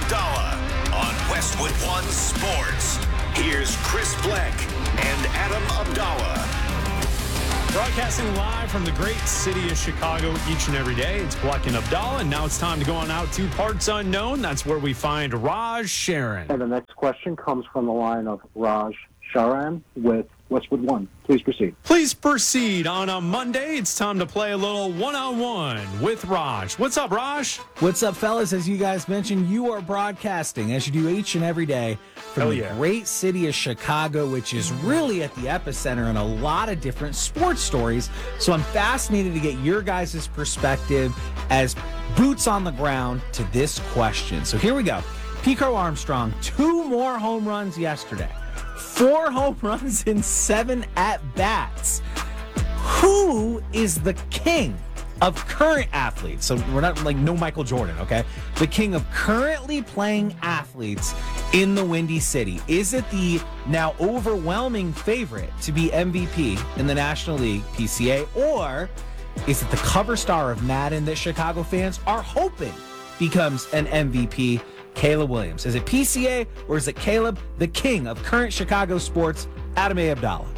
Abdallah on Westwood One Sports. Here's Chris Bleck and Adam Abdallah. Broadcasting live from the great city of Chicago each and every day. It's Bleck and Abdallah, and now it's time to go on out to Parts Unknown. That's where we find Raj Sharon. And the next question comes from the line of Raj Sharan with Westwood One. Please proceed. Please proceed. On a Monday, it's time to play a little one-on-one with Raj. What's up, Raj? What's up, fellas? As you guys mentioned, you are broadcasting, as you do each and every day, from the great city of Chicago, which is really at the epicenter in a lot of different sports stories. So I'm fascinated to get your guys' perspective as boots on the ground to this question. So here we go. Pete Crow Armstrong, 2 more home runs yesterday. 4 home runs in 7 at-bats. Who is the king of current athletes? So we're not like no Michael Jordan, okay? The king of currently playing athletes in the Windy City. Is it the now overwhelming favorite to be MVP in the National League, PCA, or is it the cover star of Madden that Chicago fans are hoping becomes an MVP, Caleb Williams? Is it PCA or is it Caleb, the king of current Chicago sports, Adam A. Abdallah?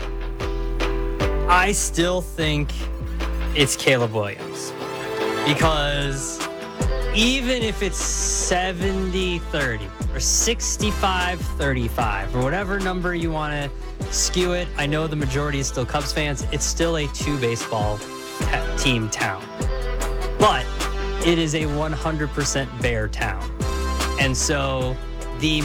I still think it's Caleb Williams, because even if it's 70-30 or 65-35 or whatever number you want to skew it, I know the majority is still Cubs fans. It's still a 2 baseball team town, but it is a 100% Bear town. And so the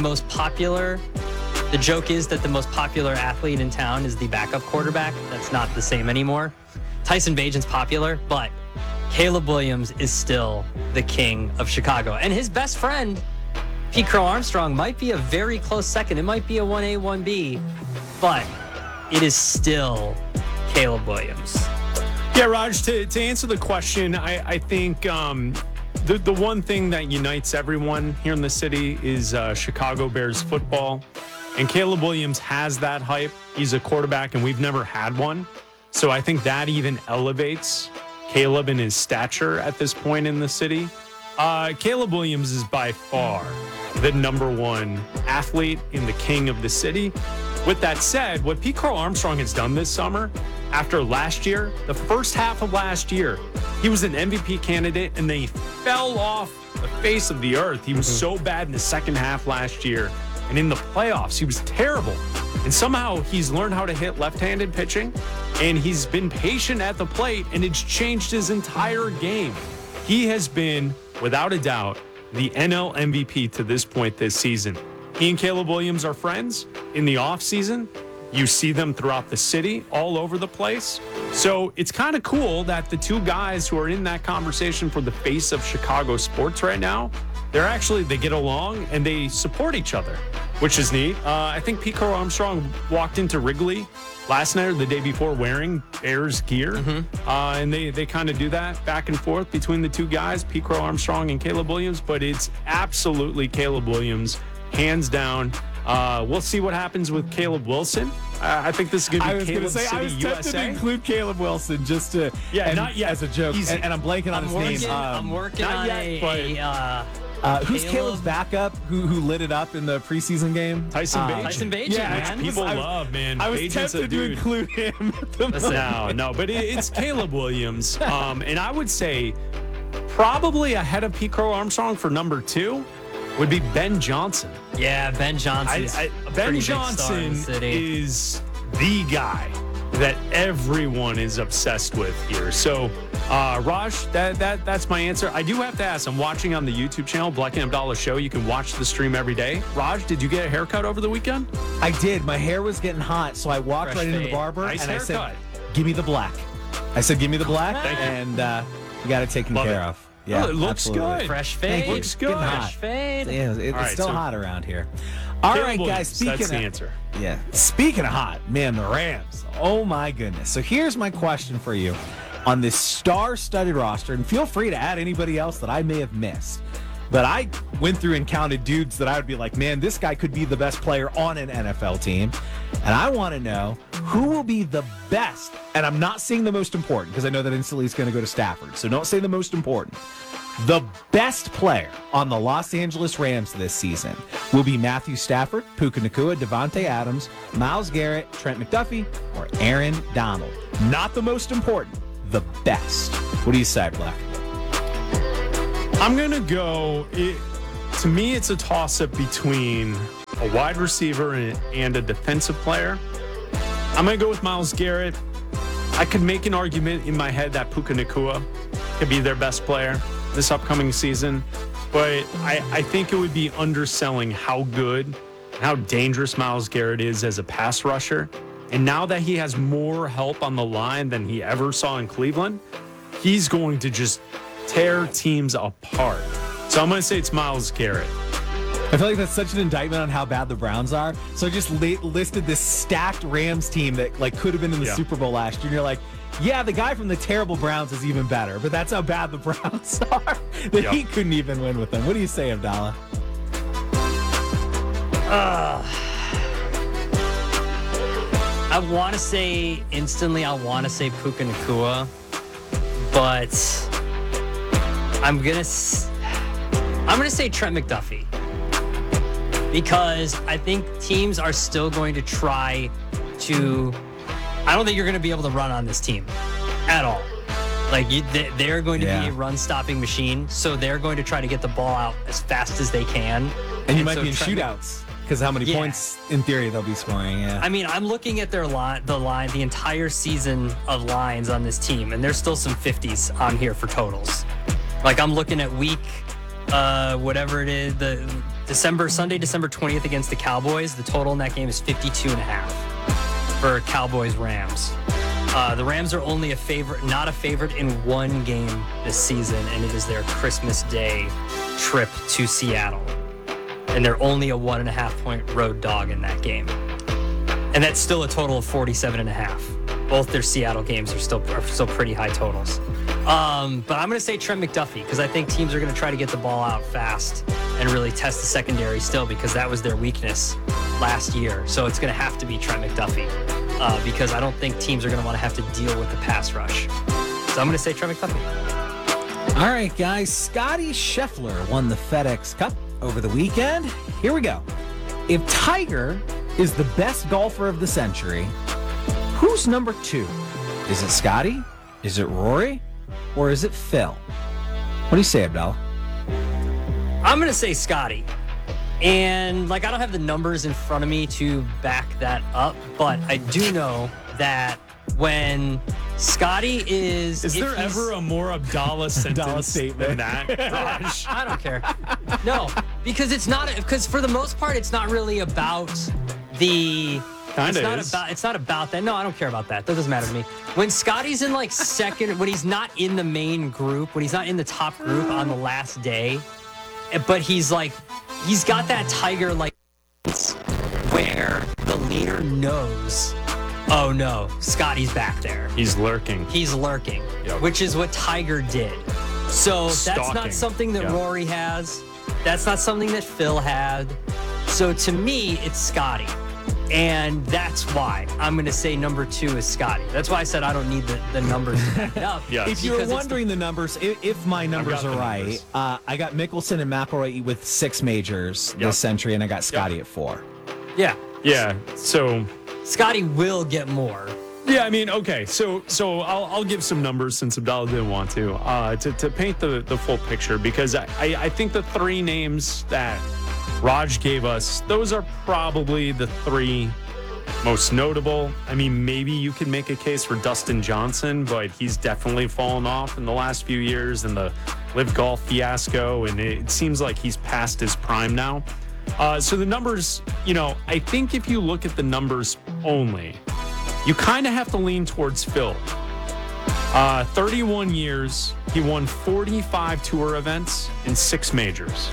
joke is that the most popular athlete in town is the backup quarterback. That's not the same anymore. Tyson Bagent's popular, but Caleb Williams is still the king of Chicago. And his best friend, Pete Crow Armstrong, might be a very close second. It might be a 1A, 1B, but it is still Caleb Williams. Yeah, Raj, to answer the question, I think the one thing that unites everyone here in the city is Chicago Bears football. And Caleb Williams has that hype. He's a quarterback, and we've never had one. So I think that even elevates Caleb and his stature at this point in the city. Caleb Williams is by far the number 1 athlete and the king of the city. With that said, what Pete Crow Armstrong has done this summer, after last year, the first half of last year, he was an MVP candidate, and then he fell off the face of the earth. He was so bad in the second half last year. And in the playoffs, he was terrible. And somehow he's learned how to hit left-handed pitching, and he's been patient at the plate, and it's changed his entire game. He has been, without a doubt, the NL MVP to this point this season. He and Caleb Williams are friends. In the offseason, you see them throughout the city, all over the place. So it's kind of cool that the 2 guys who are in that conversation for the face of Chicago sports right now, they get along and they support each other, which is neat. I think Pete Crow Armstrong walked into Wrigley last night or the day before wearing Bears gear. And they kind of do that back and forth between the 2 guys, Pete Crow Armstrong and Caleb Williams. But it's absolutely Caleb Williams, hands down. We'll see what happens with Caleb Wilson. I think this is going to be Caleb City, USA. I was tempted to include Caleb Wilson just to, not yet as a joke. And I'm blanking on his name. I'm working on who's Caleb's backup who lit it up in the preseason game? Tyson Bagent. Tyson Bagent, man. Which people love, man. I was Bagent's tempted to include him. No, but it's Caleb Williams. And I would say probably ahead of Pete Crow Armstrong for number 2 would be Ben Johnson. Yeah, Ben Johnson. Ben Johnson is the guy that everyone is obsessed with here. So, Raj, that's my answer. I do have to ask, I'm watching on the YouTube channel, Bleck and Abdallah Show. You can watch the stream every day. Raj, did you get a haircut over the weekend? I did. My hair was getting hot, so I walked right into the barber and I said, give me the black. I said, give me the black, and you got it taken care of. Yeah, it looks good. Fresh fade. Looks good. Fresh fade. Yeah, it's still hot around here. All right, guys. That's the answer. Yeah. Speaking of hot, man, the Rams. Oh my goodness. So here's my question for you on this star-studded roster, and feel free to add anybody else that I may have missed. But I went through and counted dudes that I would be like, man, this guy could be the best player on an NFL team. And I want to know who will be the best. And I'm not saying the most important, because I know that instantly it's going to go to Stafford. So don't say the most important. The best player on the Los Angeles Rams this season will be Matthew Stafford, Puka Nacua, Devontae Adams, Myles Garrett, Trent McDuffie, or Aaron Donald. Not the most important, the best. What do you say, Black? I'm going to go, to me, it's a toss-up between a wide receiver and a defensive player. I'm going to go with Myles Garrett. I could make an argument in my head that Puka Nacua could be their best player this upcoming season, but I think it would be underselling how good and how dangerous Myles Garrett is as a pass rusher. And now that he has more help on the line than he ever saw in Cleveland, he's going to just tear teams apart. So I'm going to say it's Myles Garrett. I feel like that's such an indictment on how bad the Browns are. So I just listed this stacked Rams team that could have been in the Super Bowl last year. And you're like, yeah, the guy from the terrible Browns is even better, but that's how bad the Browns are. The Heat couldn't even win with them. What do you say, Abdallah? I want to say Puka Nacua, but I'm gonna say Trent McDuffie, because I think teams are still going to try to. I don't think you're going to be able to run on this team at all. They're going to be a run-stopping machine, so they're going to try to get the ball out as fast as they can. And you might be in shootouts, because how many points, in theory, they'll be scoring. Yeah. I mean, I'm looking at the entire season of lines on this team, and there's still some 50s on here for totals. I'm looking at week, whatever it is, Sunday, December 20th against the Cowboys. The total in that game is 52.5. For Cowboys-Rams. The Rams are only not a favorite in one game this season, and it is their Christmas Day trip to Seattle. And they're only a 1.5-point road dog in that game. And that's still a total of 47.5. Both their Seattle games are still pretty high totals. But I'm going to say Trent McDuffie, because I think teams are going to try to get the ball out fast and really test the secondary still, because that was their weakness last year. So it's going to have to be Trent McDuffie, because I don't think teams are going to want to have to deal with the pass rush. So I'm going to say Trent McDuffie. All right, guys. Scotty Scheffler won the FedEx Cup over the weekend. Here we go. If Tiger is the best golfer of the century, who's number 2? Is it Scotty? Is it Rory? Or is it Phil? What do you say, Abdallah? I'm going to say Scotty. And I don't have the numbers in front of me to back that up, but I do know that when Scotty is there ever a more Abdallah sentence than that? Gosh. I don't care. No, because because for the most part, it's not really about the. It's not about that. No, I don't care about that. That doesn't matter to me. When Scotty's in second, when he's not in the main group, when he's not in the top group on the last day, but he's got that Tiger where the leader knows, oh no, Scotty's back there. He's lurking. Yep. Which is what Tiger did. So that's not something that Rory has. That's not something that Phil had. So to me, it's Scotty. And that's why I'm going to say number 2 is Scotty. That's why I said I don't need the numbers to back it up. Yes. If you're wondering the numbers, if my numbers are right, I got Mickelson and McIlroy with 6 majors this century, and I got Scotty at 4. Yeah. Yeah. So Scotty will get more. Yeah, I mean, okay. So I'll give some numbers since Abdallah didn't want to paint the full picture, because I think the 3 names that Raj gave us, those are probably the 3 most notable. I mean, maybe you can make a case for Dustin Johnson, but he's definitely fallen off in the last few years in the Live Golf fiasco, and it seems like he's past his prime now. So the numbers, I think if you look at the numbers only, you kind of have to lean towards Phil. 31 years, he won 45 tour events and 6 majors.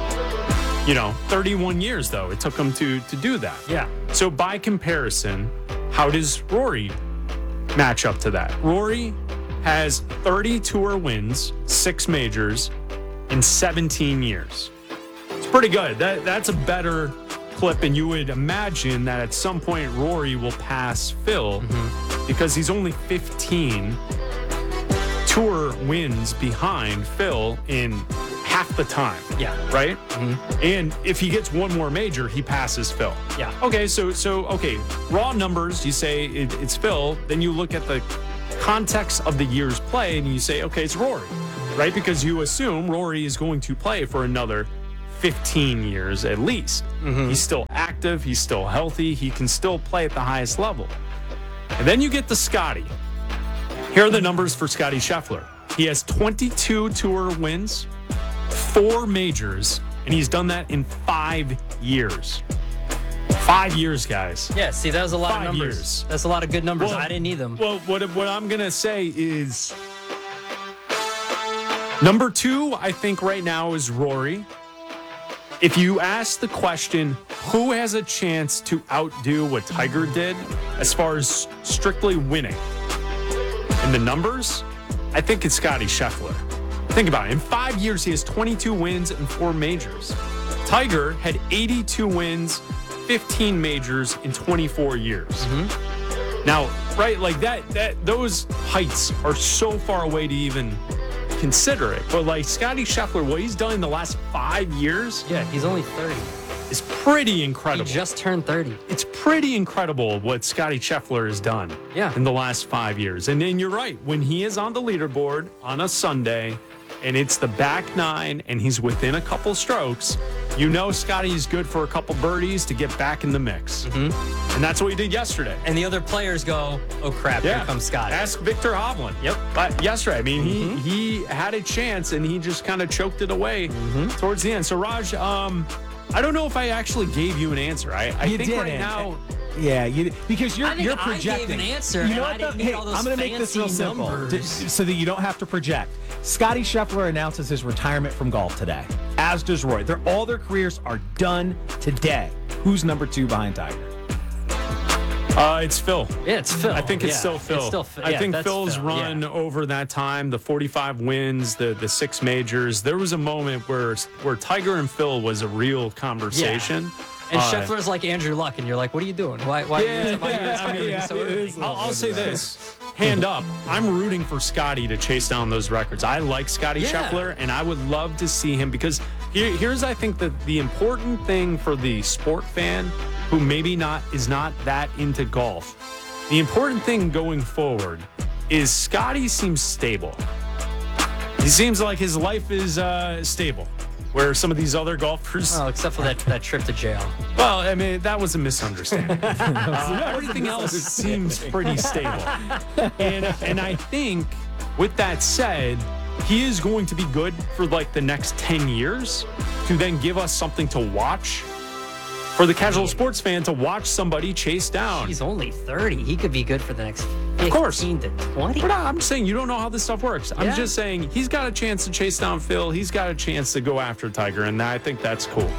31 years, though, it took him to do that. Yeah. So by comparison, how does Rory match up to that? Rory has 30 tour wins, 6 majors in 17 years. It's pretty good. That's a better clip, and you would imagine that at some point Rory will pass Phil because he's only 15 tour wins behind Phil in half the time. Yeah. Right? Mm-hmm. And if he gets one more major, he passes Phil. Yeah. Okay, so raw numbers, you say it's Phil, then you look at the context of the year's play and you say, okay, it's Rory, right? Because you assume Rory is going to play for another 15 years at least. Mm-hmm. He's still active, he's still healthy, he can still play at the highest level. And then you get to Scotty. Here are the numbers for Scotty Scheffler. He has 22 tour wins, 4 majors, and he's done that in 5 years. 5 years, guys. Yeah, see, that was a lot 5 of numbers. years. That's a lot of good numbers. Well, I didn't need them. Well, what I'm going to say is number 2, I think right now is Rory. If you ask the question, who has a chance to outdo what Tiger did as far as strictly winning in the numbers, I think it's Scotty Scheffler. Think about it. In 5 years, he has 22 wins and 4 majors. Tiger had 82 wins, 15 majors in 24 years. Mm-hmm. Now, right, like that those heights are so far away to even consider it. But like Scotty Scheffler, what he's done in the last 5 years, Yeah, he's only 30. is pretty He incredible. just turned 30. It's pretty incredible what Scotty Scheffler has done in the last 5 years. And then you're right. When he is on the leaderboard on a Sunday and it's the back 9 and he's within a couple strokes, you know Scotty's good for a couple birdies to get back in the mix. Mm-hmm. And that's what he did yesterday. And the other players go, oh, crap, here comes Scotty. Ask Victor Hovland. Yep. But yesterday, I mean, he had a chance and he just kind of choked it away towards the end. So, Raj, I don't know if I actually gave you an answer. I think didn't. right now... Yeah, because you're projecting. I gave an answer, You know and what, I didn't need all those I'm going to make this real fancy simple numbers. so that you don't have to project. Scotty Scheffler announces his retirement from golf today, as does Roy. All their careers are done today. Who's number 2 behind Tiger? It's Phil. Yeah, it's Phil. I think it's still Phil. It's still Phil. I Yeah, think that's Phil's Phil. run over that time, the 45 wins, the 6 majors. There was a moment where Tiger and Phil was a real conversation. And Scheffler's like Andrew Luck, and you're like, what are you doing? Why are you so early? I'll say this, hand up, I'm rooting for Scotty to chase down those records. I like Scotty Scheffler, and I would love to see him because here's, I think, the important thing for the sport fan who maybe is not that into golf. The important thing going forward is Scotty seems stable. He seems like his life is stable. Where some of these other golfers... Oh, except for that trip to jail. Well, I mean, that was a misunderstanding. Everything else seems pretty stable. And I think, with that said, he is going to be good for like the next 10 years to then give us something to watch. For the casual sports fan to watch somebody chase down. He's only 30. He could be good for the next 15 to 20. I'm saying you don't know how this stuff works. I'm just saying he's got a chance to chase down Phil. He's got a chance to go after Tiger, and I think that's cool.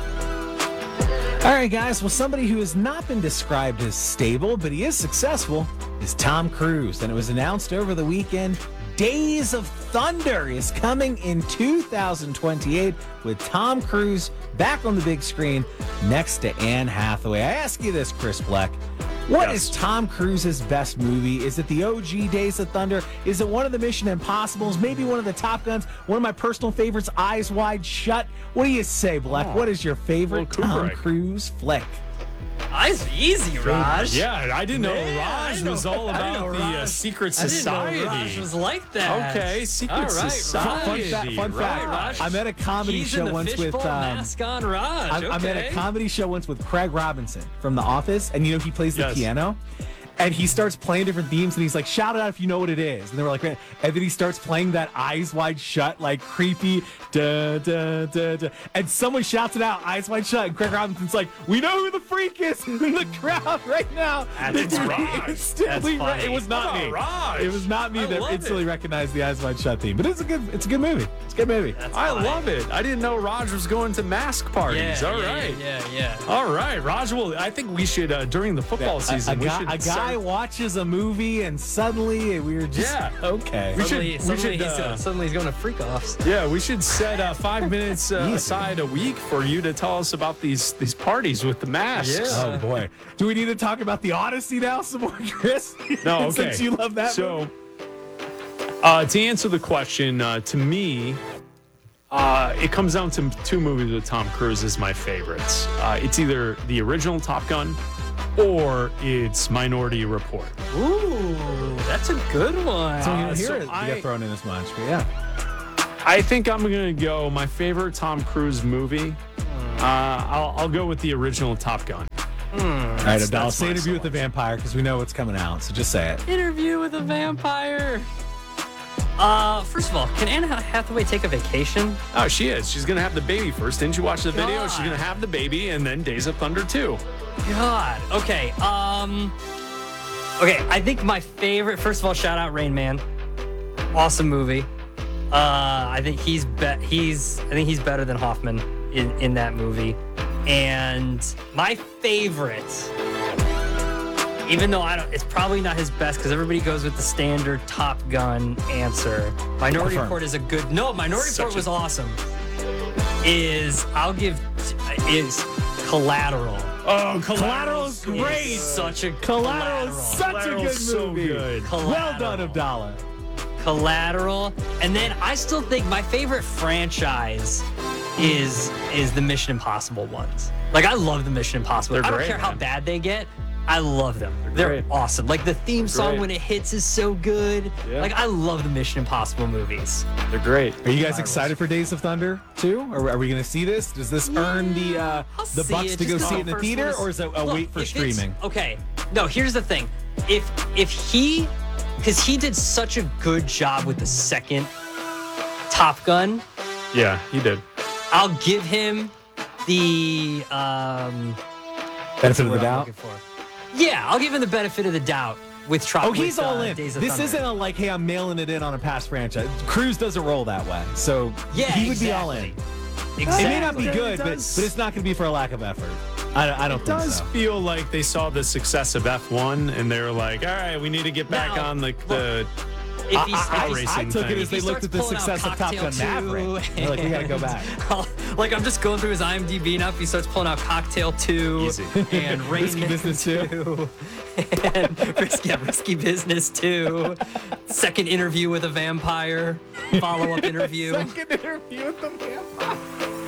All right, guys. Well, somebody who has not been described as stable, but he is successful, is Tom Cruise. And it was announced over the weekend, Days of Thunder is coming in 2028 with Tom Cruise back on the big screen next to Anne Hathaway. I ask you this, Chris Bleck. What is Tom Cruise's best movie? Is it the OG Days of Thunder? Is it one of the Mission Impossibles? Maybe one of the Top Guns? One of my personal favorites, Eyes Wide Shut? What do you say, Bleck? What is your favorite Tom Cruise flick? Eyes easy, Raj. Yeah, I didn't know Raj was all about the secret society. I didn't know Raj was like that. Okay, secret society. Fun fact. Raj. I'm at a comedy He's show in the once with fishbowl mask on Raj. I'm at a comedy show once with Craig Robinson from The Office, and he plays the piano. And he starts playing different themes, and he's like, shout it out if you know what it is. And they were like, and then he starts playing that Eyes Wide Shut, like creepy, da, da, da, da. And someone shouts it out, Eyes Wide Shut. And Craig Robinson's like, we know who the freak is in the crowd right now. It's Raj. Instantly, it was not me. Raj. It was not me that instantly recognized the Eyes Wide Shut theme. But it's a good movie. It's a good movie. I love it. I didn't know Raj was going to mask parties. All right. Yeah. All right, Raj. Well, I think we should, during the football season, a guy watches a movie and suddenly we were just okay. Suddenly he's going to freak offs. Yeah, we should set 5 minutes aside a week for you to tell us about these parties with the masks. Yeah. Oh boy. Do we need to talk about the Odyssey now some more, Chris? No, okay. Since you love that movie. To answer the question, to me, it comes down to two movies with Tom Cruise as my favorites. It's either the original Top Gun or it's Minority Report. Ooh, that's a good one. So you don't hear so it get thrown in as much, but yeah. I think I'm going to go my favorite Tom Cruise movie. I'll go with the original Top Gun. All right, Abdallah, that's say my Interview with the Vampire because we know what's coming out, so just say it. Interview with a Vampire. First of all, can Anne Hathaway take a vacation? Oh, she is. She's going to have the baby first. Didn't you watch the video? God. She's going to have the baby and then Days of Thunder 2. God. Okay. Okay. I think my favorite. First of all, shout out Rain Man. Awesome movie. I think he's better than Hoffman in that movie. And my favorite, even though it's probably not his best because everybody goes with the standard Top Gun answer. Minority Report is a good. No, Minority Report was awesome. Is Collateral. Oh, Collateral is great. Such a Collateral is such a good so movie. good. Well done, Abdallah. Collateral. And then I still think my favorite franchise is the Mission Impossible ones. Like, I love the Mission Impossible. They're I don't great, care how man. bad they get. I love them. They're great. awesome. Like, the theme song great. when it hits is so good. Yeah. Like, I love the Mission Impossible movies. They're great. Are you guys excited for Days of Thunder too? Or are we going to see this? Does this earn the I'll bucks see to go just 'cause see it in the first theater, one or is it a Look, wait for if it's- streaming? Okay. No, here's the thing. If he, because he did such a good job with the second Top Gun, Yeah, he did. I'll give him the Benefit of the what I'm doubt. looking for. Yeah, I'll give him the benefit of the doubt with Oh, he's all in. Days of This Thunder. isn't a like, hey, I'm mailing it in on a past franchise. Cruise doesn't roll that way, so Yeah, he would be all in. Exactly. It may not be Exactly. good, It but does. it's not going to be for a lack of effort. I don't It think does so. feel like they saw the success of F1 and they're like, all right, we need to get back Now, on the If he's, I racing took it thing. as they He looked at the starts pulling success out of Top Gun Cocktail Maverick. 2 They're like, we got to go back. like, I'm just going through his IMDb now. If he starts pulling out Cocktail 2 Easy. and Rain Risky Man Business 2. and Risky Business 2, second interview with a vampire, follow-up interview. Second interview with the vampire.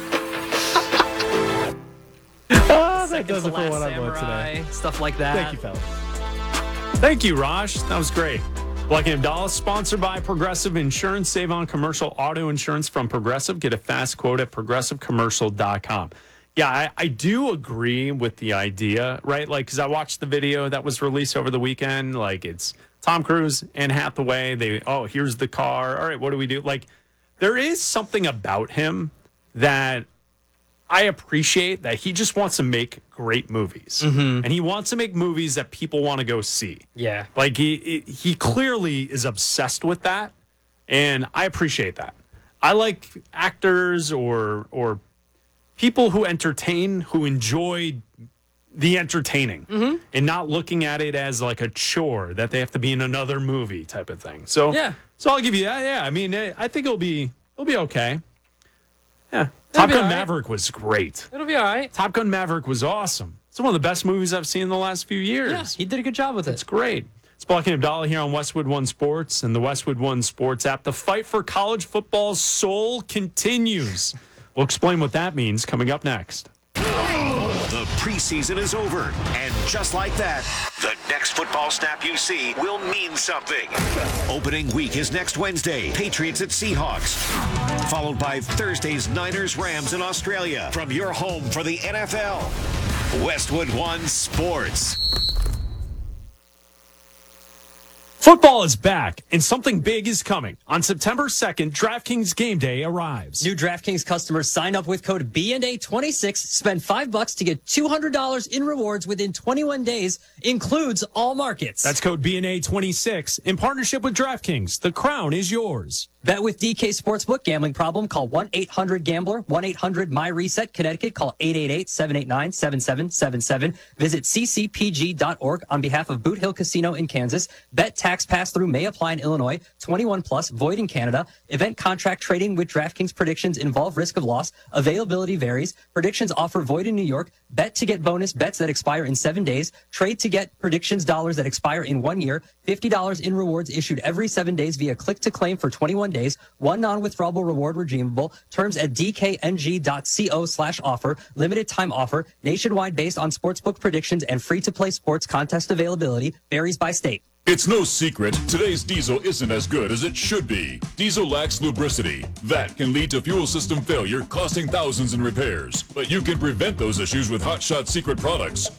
Oh, that Second does to it for Last what I want Samurai, today. stuff like that. Thank you, fellas. Thank you, Raj. That was great. Black and Abdallah, sponsored by Progressive Insurance. Save on commercial auto insurance from Progressive. Get a fast quote at progressivecommercial.com. Yeah, I do agree with the idea, right? Like, because I watched the video that was released over the weekend. Like, it's Tom Cruise and Hathaway. Here's the car. All right, what do we do? Like, there is something about him that I appreciate, that he just wants to make great movies. And he wants to make movies that people want to go see. Yeah. Like, he clearly is obsessed with that, and I appreciate that. I like actors or people who entertain, who enjoy the entertaining and not looking at it as like a chore that they have to be in another movie type of thing. So, Yeah. so I'll give you that. Yeah, I mean, I think it'll be okay. Yeah. It'll Top be Gun all right. Maverick was great. It'll be all right. Top Gun Maverick was awesome. It's one of the best movies I've seen in the last few years. Yeah, he did a good job with It's it. great. It's Black and Abdallah here on Westwood One Sports and the Westwood One Sports app. The fight for college football's soul continues. We'll explain what that means coming up next. The preseason is over, and just like that, the next football snap you see will mean something. Opening week is next Wednesday, Patriots at Seahawks, followed by Thursday's Niners Rams in Australia. From your home for the NFL, Westwood One Sports. Football is back, and something big is coming. On September 2nd, DraftKings Game Day arrives. New DraftKings customers sign up with code BNA26, spend $5 to get $200 in rewards within 21 days, includes all markets. That's code BNA26 in partnership with DraftKings. The crown is yours. Bet with DK Sportsbook. Gambling problem? Call 1-800-GAMBLER. 1-800-MyReset. Connecticut. Call 888-789-7777. Visit ccpg.org on behalf of Boot Hill Casino in Kansas. Bet tax tax pass-through may apply in Illinois. 21 plus, void in Canada. Event contract trading with DraftKings predictions involve risk of loss. Availability varies. Predictions offer void in New York. Bet to get bonus bets that expire in 7 days. Trade to get predictions dollars that expire in 1 year. $50 in rewards issued every 7 days via click to claim for 21 days. One non-withdrawable reward redeemable. Terms at dkng.co/offer. Limited time offer. Nationwide based on sportsbook predictions and free-to-play sports contest availability. Varies by state. It's no secret, today's diesel isn't as good as it should be. Diesel lacks lubricity. That can lead to fuel system failure, costing thousands in repairs. But you can prevent those issues with Hot Shot Secret products.